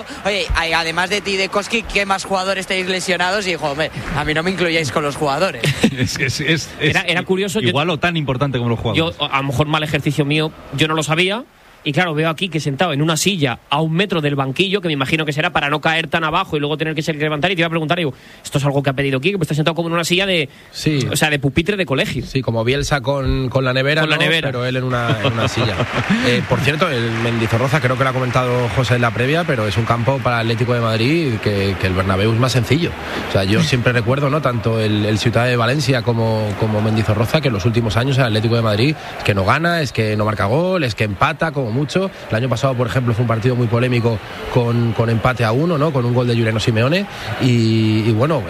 Oye, además de ti y de Koski, ¿qué más jugadores tenéis lesionados? Y dijo, hombre, a mí no me incluyáis con los jugadores. Era curioso. Igual o tan importante como los jugadores. Yo, a lo mejor mal ejercicio mío, yo no lo sabía. Y claro, veo aquí que sentado en una silla a 1 metro del banquillo, que me imagino que será para no caer tan abajo y luego tener que levantar, y te iba a preguntar, digo, ¿esto es algo que ha pedido Quique? Pues está sentado como en una silla de pupitre de colegio. Sí, como Bielsa con la nevera, pero él en una silla. Por cierto, el Mendizorroza, creo que lo ha comentado José en la previa, pero es un campo para el Atlético de Madrid que el Bernabéu es más sencillo. O sea, yo siempre recuerdo, ¿no?, tanto el Ciudad de Valencia como Mendizorroza, que en los últimos años el Atlético de Madrid es que no gana, es que no marca gol, es que empata como mucho. El año pasado, por ejemplo, fue un partido muy polémico con empate a 1, ¿no?, con un gol de Juliano Simeone y bueno,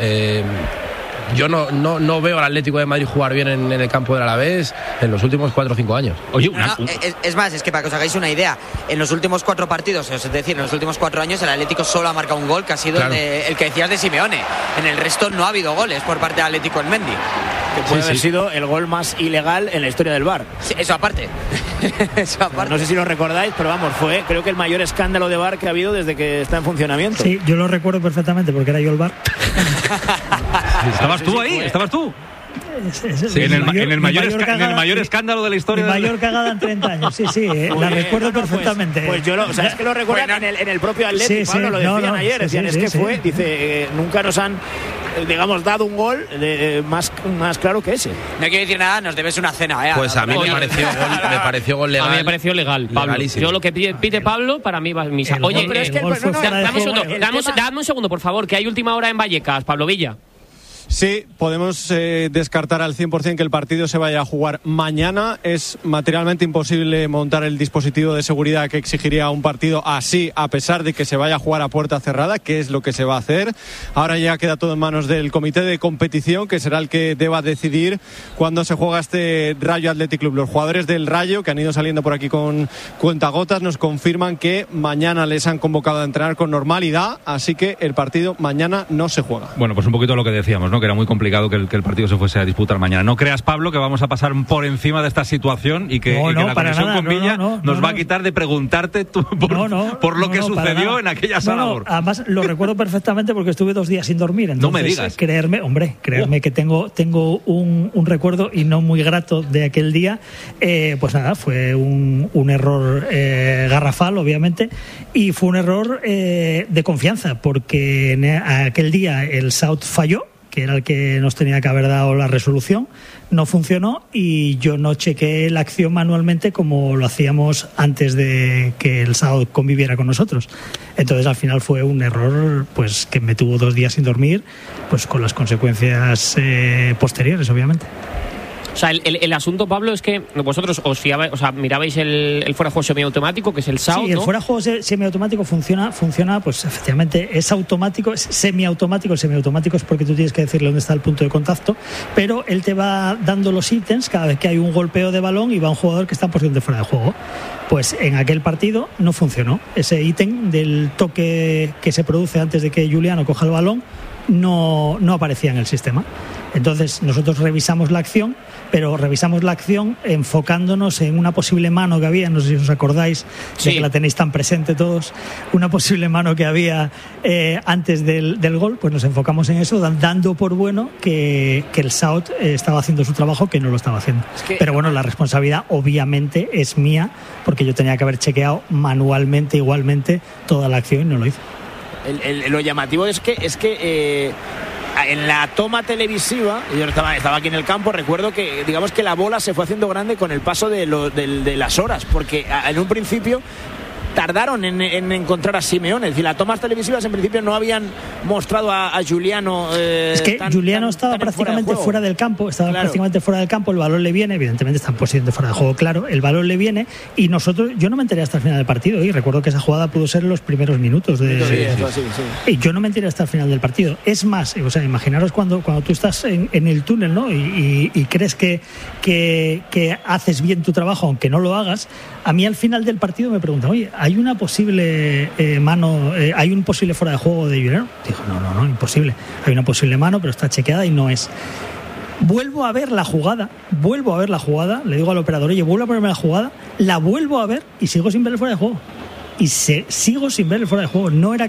yo no veo al Atlético de Madrid jugar bien en el campo del Alavés en los últimos 4 o 5 años. Oye, es más, es que para que os hagáis una idea, en los últimos 4 partidos, es decir, en los últimos 4 años, el Atlético solo ha marcado un gol, que ha sido el que decías de Simeone. En el resto no ha habido goles por parte del Atlético en Mendy. Que puede haber sido el gol más ilegal en la historia del VAR. Sí, eso aparte. No sé si lo recordáis, pero vamos, fue creo que el mayor escándalo de VAR que ha habido desde que está en funcionamiento. Sí, yo lo recuerdo perfectamente porque era yo el VAR. ¿Estabas tú ahí? ¿Estabas tú? Sí, en el mayor escándalo de la historia. Mi mayor cagada en 30 años, sí, la recuerdo perfectamente. Pues yo es que lo recuerdan en el propio Atlético, Pablo, lo decían ayer, decían, dice, nunca nos han, digamos, dado un gol más claro que ese. No quiero decir nada, nos debes una cena, Pues a mí me pareció gol legal. A mí me pareció legal, Pablo. Yo lo que pide Pablo, para mí va misa. Oye, pero es que dame un segundo, por favor, que hay última hora en Vallecas, Pablo Villa. Sí, podemos descartar al 100% que el partido se vaya a jugar mañana. Es materialmente imposible montar el dispositivo de seguridad que exigiría un partido así, a pesar de que se vaya a jugar a puerta cerrada, que es lo que se va a hacer. Ahora ya queda todo en manos del comité de competición, que será el que deba decidir cuándo se juega este Rayo Athletic Club. Los jugadores del Rayo, que han ido saliendo por aquí con cuentagotas, nos confirman que mañana les han convocado a entrenar con normalidad, así que el partido mañana no se juega. Bueno, pues un poquito lo que decíamos, ¿no?, que era muy complicado que el partido se fuese a disputar mañana. No creas, Pablo, que vamos a pasar por encima de esta situación y que la conexión con Villa nos va a quitar de preguntarte por lo que sucedió en aquella sala. Además, lo recuerdo perfectamente porque estuve 2 días sin dormir. Entonces, no me digas. Creerme que tengo un recuerdo y no muy grato de aquel día. Pues nada, fue un error garrafal, obviamente, y fue un error de confianza, porque en aquel día el South falló, que era el que nos tenía que haber dado la resolución, no funcionó y yo no chequeé la acción manualmente como lo hacíamos antes de que el sábado conviviera con nosotros. Entonces al final fue un error pues que me tuvo 2 días sin dormir, pues con las consecuencias posteriores, obviamente. O sea, el asunto, Pablo, es que vosotros os fiabais, o sea, mirabais el fuera de juego semiautomático, que es el SAO, sí, ¿no? El fuera de juego semiautomático funciona, pues efectivamente es automático, es semiautomático. El semiautomático es porque tú tienes que decirle dónde está el punto de contacto, pero él te va dando los ítems cada vez que hay un golpeo de balón y va un jugador que está en posición de fuera de juego. Pues en aquel partido no funcionó. Ese ítem del toque que se produce antes de que Juliano coja el balón no aparecía en el sistema. Entonces nosotros revisamos la acción, pero revisamos la acción enfocándonos en una posible mano que había, no sé si os acordáis, de que la tenéis tan presente todos, una posible mano que había antes del gol, pues nos enfocamos en eso, dando por bueno que el South estaba haciendo su trabajo, que no lo estaba haciendo. Pero bueno, la responsabilidad obviamente es mía, porque yo tenía que haber chequeado manualmente igualmente toda la acción y no lo hice. Lo llamativo es que en la toma televisiva, yo estaba aquí en el campo, recuerdo que digamos que la bola se fue haciendo grande con el paso de las horas, porque en un principio tardaron en encontrar a Simeone. Es decir, las tomas televisivas en principio no habían mostrado a Juliano. Es que Juliano estaba prácticamente fuera del campo. Prácticamente fuera del campo. El balón le viene, evidentemente está en posición de fuera de juego, claro. El balón le viene y yo no me enteré hasta el final del partido. Y recuerdo que esa jugada pudo ser en los primeros minutos. Y yo no me enteré hasta el final del partido. Es más, o sea, imaginaros cuando tú estás en el túnel, ¿no? Y crees que haces bien tu trabajo, aunque no lo hagas. A mí al final del partido me preguntan, oye, ¿hay una posible mano, hay un posible fuera de juego de Juliano? Dijo, no, imposible. Hay una posible mano, pero está chequeada y no es. Vuelvo a ver la jugada, le digo al operador, oye, vuelvo a ponerme la jugada, la vuelvo a ver y sigo sin ver el fuera de juego. y sigo sin ver el fuera de juego. No era